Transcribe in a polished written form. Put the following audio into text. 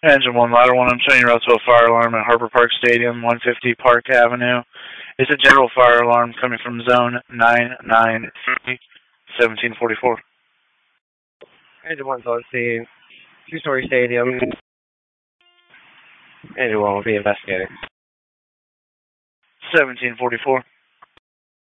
Engine 1, Ladder 1, I'm showing you route to a fire alarm at Harbor Park Stadium, 150 Park Avenue. It's a general fire alarm coming from zone 993, 1744. Engine 1's on scene. Two-story stadium. Engine 1 will be investigating. 1744.